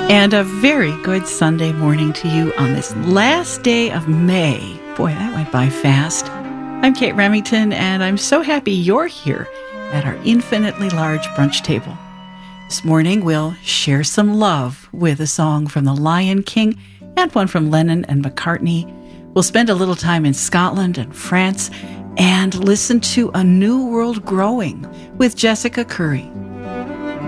And a very good Sunday morning to you on this last day of May. Boy, that went by fast. I'm Kate Remington, and I'm so happy you're here at our infinitely large brunch table. This morning, we'll share some love with a song from The Lion King and one from Lennon and McCartney. We'll spend a little time in Scotland and France and listen to A New World Growing with Jessica Curry.